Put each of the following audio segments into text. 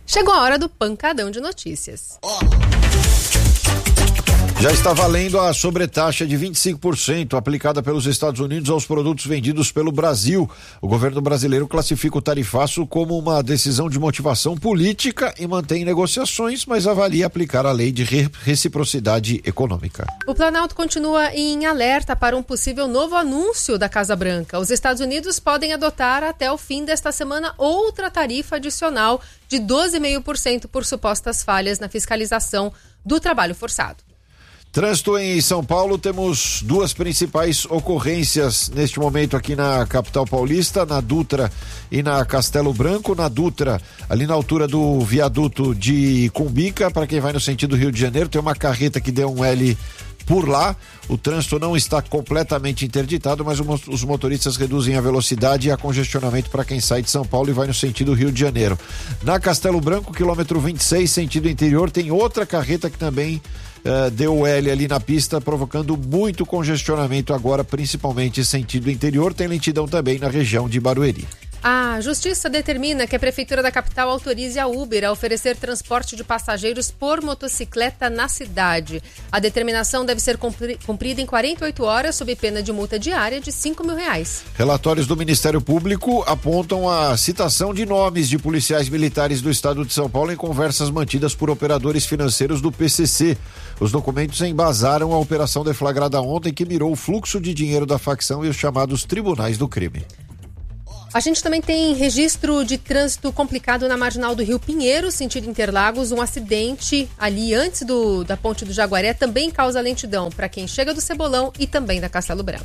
Chegou a hora do pancadão de notícias. Já está valendo a sobretaxa de 25% aplicada pelos Estados Unidos aos produtos vendidos pelo Brasil. O governo brasileiro classifica o tarifaço como uma decisão de motivação política e mantém negociações, mas avalia aplicar a lei de reciprocidade econômica. O Planalto continua em alerta para um possível novo anúncio da Casa Branca. Os Estados Unidos podem adotar até o fim desta semana outra tarifa adicional de 12,5% por supostas falhas na fiscalização do trabalho forçado. Trânsito em São Paulo, temos duas principais ocorrências neste momento aqui na capital paulista, na Dutra e na Castelo Branco. Na Dutra, ali na altura do viaduto de Cumbica, para quem vai no sentido Rio de Janeiro, tem uma carreta que deu um L por lá. O trânsito não está completamente interditado, mas os motoristas reduzem a velocidade e a congestionamento para quem sai de São Paulo e vai no sentido Rio de Janeiro. Na Castelo Branco, quilômetro 26, sentido interior, tem outra carreta que também deu L ali na pista, provocando muito congestionamento agora, principalmente sentido interior. Tem lentidão também na região de Barueri. A Justiça determina que a Prefeitura da capital autorize a Uber a oferecer transporte de passageiros por motocicleta na cidade. A determinação deve ser cumprida em 48 horas sob pena de multa diária de R$5 mil. Relatórios do Ministério Público apontam a citação de nomes de policiais militares do estado de São Paulo em conversas mantidas por operadores financeiros do PCC. Os documentos embasaram a operação deflagrada ontem, que mirou o fluxo de dinheiro da facção e os chamados tribunais do crime. A gente também tem registro de trânsito complicado na marginal do Rio Pinheiro, sentido Interlagos. Um acidente ali antes da ponte do Jaguaré também causa lentidão para quem chega do Cebolão e também da Castelo Branco.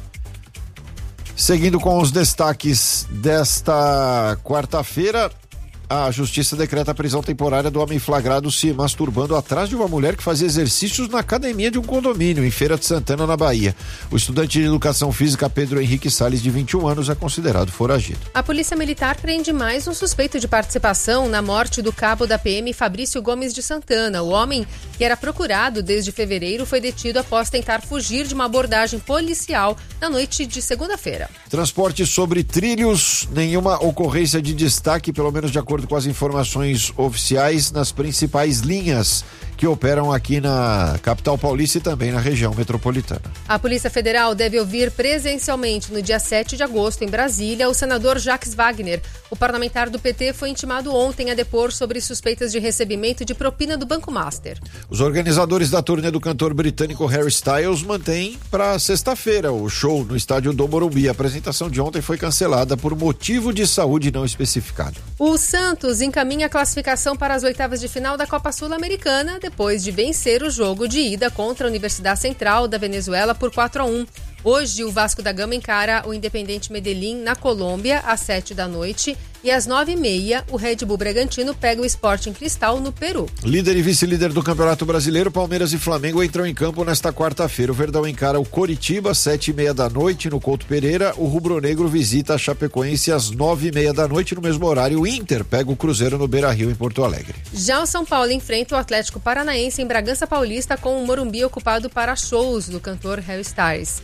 Seguindo com os destaques desta quarta-feira, a Justiça decreta a prisão temporária do homem flagrado se masturbando atrás de uma mulher que fazia exercícios na academia de um condomínio em Feira de Santana, na Bahia. O estudante de educação física Pedro Henrique Salles, de 21 anos, é considerado foragido. A Polícia Militar prende mais um suspeito de participação na morte do cabo da PM Fabrício Gomes de Santana. O homem, que era procurado desde fevereiro, foi detido após tentar fugir de uma abordagem policial na noite de segunda-feira. Transporte sobre trilhos, nenhuma ocorrência de destaque, pelo menos de acordo com as informações oficiais, nas principais linhas que operam aqui na capital paulista e também na região metropolitana. A Polícia Federal deve ouvir presencialmente no dia 7 de agosto em Brasília o senador Jacques Wagner. O parlamentar do PT foi intimado ontem a depor sobre suspeitas de recebimento de propina do Banco Master. Os organizadores da turnê do cantor britânico Harry Styles mantêm para sexta-feira o show no estádio do Morumbi. A apresentação de ontem foi cancelada por motivo de saúde não especificado. O Santos encaminha a classificação para as oitavas de final da Copa Sul-Americana depois de vencer o jogo de ida contra a Universidade Central da Venezuela por 4-1. Hoje, o Vasco da Gama encara o Independiente Medellín na Colômbia às 7h e às 9h30 o Red Bull Bragantino pega o Sporting Cristal no Peru. Líder e vice-líder do Campeonato Brasileiro, Palmeiras e Flamengo entram em campo nesta quarta-feira. O Verdão encara o Coritiba às 7h30 no Couto Pereira. O Rubro-Negro visita a Chapecoense às 9h30 no mesmo horário. O Inter pega o Cruzeiro no Beira-Rio, em Porto Alegre. Já o São Paulo enfrenta o Atlético Paranaense em Bragança Paulista, com o Morumbi ocupado para shows do cantor Harry Styles.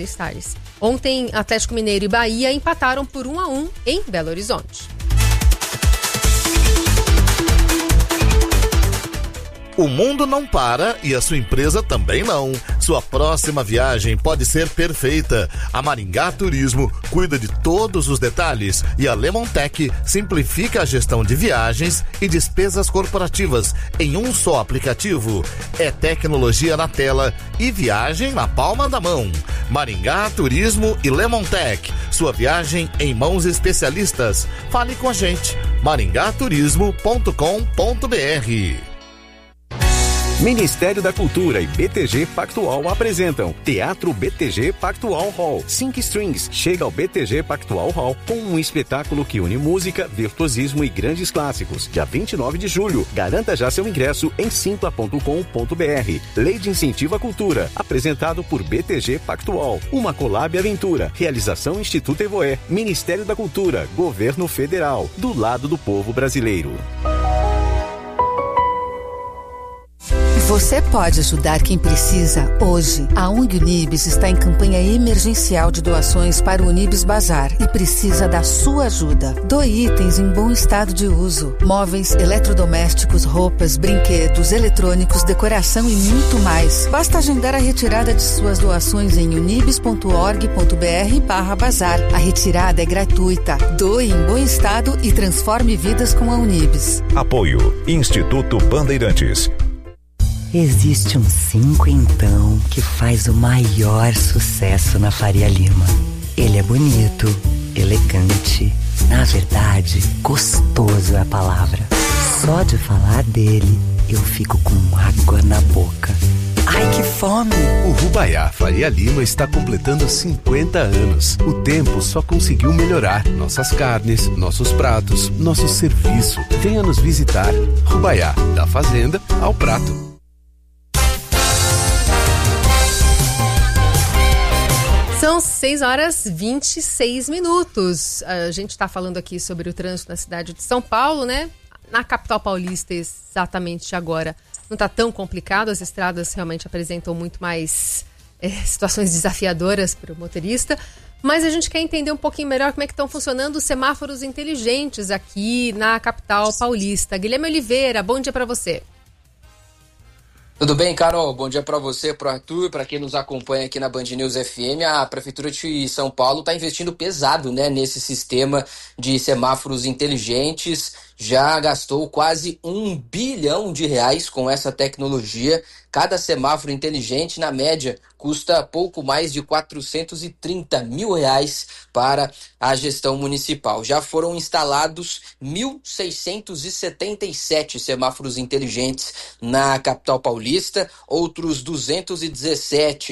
Ontem, Atlético Mineiro e Bahia empataram por 1-1 em Belo Horizonte. O mundo não para e a sua empresa também não. Sua próxima viagem pode ser perfeita. A Maringá Turismo cuida de todos os detalhes e a Lemontec simplifica a gestão de viagens e despesas corporativas em um só aplicativo. É tecnologia na tela e viagem na palma da mão. Maringá Turismo e Lemontec. Sua viagem em mãos especialistas. Fale com a gente. maringaturismo.com.br. Ministério da Cultura e BTG Pactual apresentam Teatro BTG Pactual Hall. 5 Strings chega ao BTG Pactual Hall com um espetáculo que une música, virtuosismo e grandes clássicos. Dia 29 de julho. Garanta já seu ingresso em simpla.com.br. Lei de Incentivo à Cultura. Apresentado por BTG Pactual. Uma Collab Aventura. Realização Instituto Evoé. Ministério da Cultura. Governo Federal. Do lado do povo brasileiro. Você pode ajudar quem precisa hoje. A ONG Unibis está em campanha emergencial de doações para o Unibis Bazar e precisa da sua ajuda. Doe itens em bom estado de uso. Móveis, eletrodomésticos, roupas, brinquedos, eletrônicos, decoração e muito mais. Basta agendar a retirada de suas doações em unibis.org.br/bazar. A retirada é gratuita. Doe em bom estado e transforme vidas com a Unibis. Apoio Instituto Bandeirantes. Existe um 5 então que faz o maior sucesso na Faria Lima. Ele é bonito, elegante, na verdade, gostoso é a palavra. Só de falar dele, eu fico com água na boca. Ai, que fome! O Rubaiá Faria Lima está completando 50 anos. O tempo só conseguiu melhorar nossas carnes, nossos pratos, nosso serviço. Venha nos visitar. Rubaiá, da fazenda ao prato. São 6h26. A gente está falando aqui sobre o trânsito na cidade de São Paulo, né? Na capital paulista, exatamente agora, não está tão complicado. As estradas realmente apresentam muito mais situações desafiadoras para o motorista. Mas a gente quer entender um pouquinho melhor como é que estão funcionando os semáforos inteligentes aqui na capital paulista. Guilherme Oliveira, bom dia para você. Tudo bem, Carol? Bom dia para você, para o Arthur, para quem nos acompanha aqui na Band News FM. A Prefeitura de São Paulo está investindo pesado, né, nesse sistema de semáforos inteligentes. Já gastou quase R$1 bilhão com essa tecnologia. Cada semáforo inteligente, na média, custa pouco mais de R$430 mil para a gestão municipal. Já foram instalados 1.677 semáforos inteligentes na capital paulista, outros 217